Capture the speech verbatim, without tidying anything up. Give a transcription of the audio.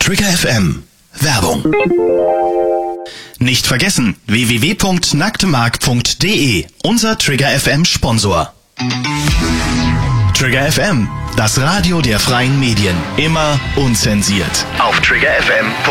Trigger F M. Werbung. Nicht vergessen, w w w punkt nacktemark punkt d e, unser Trigger F M Sponsor. Trigger F M, das Radio der freien Medien. Immer unzensiert. Auf Trigger F M.